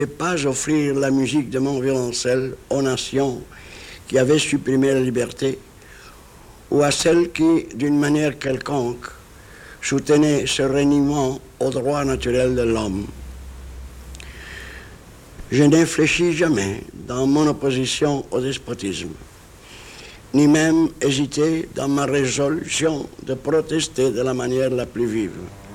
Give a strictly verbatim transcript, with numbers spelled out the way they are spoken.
Et pas offrir la musique de mon violoncelle aux nations qui avaient supprimé la liberté ou à celles qui, d'une manière quelconque, soutenaient ce reniement au droit naturel de l'homme. Je n'infléchis jamais dans mon opposition au despotisme, ni même hésité dans ma résolution de protester de la manière la plus vive.